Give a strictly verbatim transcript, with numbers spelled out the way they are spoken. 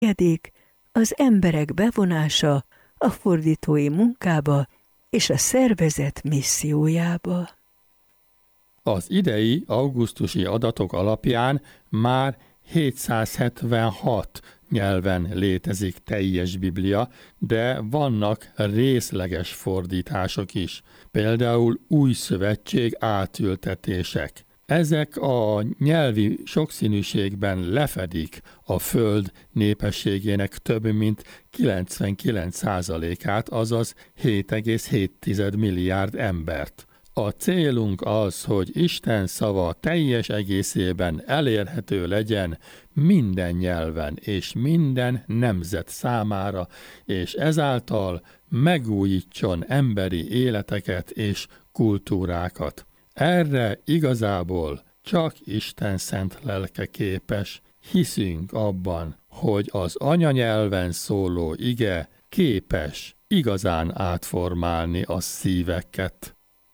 az emberek bevonása a fordítói munkába és a szervezet missziójába. Az idei augusztusi adatok alapján már hétszázhetvenhat nyelven létezik teljes Biblia, de vannak részleges fordítások is, például új szövetség átültetések. Ezek a nyelvi sokszínűségben lefedik a Föld népességének több mint kilencvenkilenc százalékát, azaz hét egész hét milliárd embert. A célunk az, hogy Isten szava teljes egészében elérhető legyen minden nyelven és minden nemzet számára, és ezáltal megújítson emberi életeket és kultúrákat. Erre igazából csak Isten szent lelke képes. Hiszünk abban, hogy az anyanyelven szóló ige képes igazán átformálni a szíveket.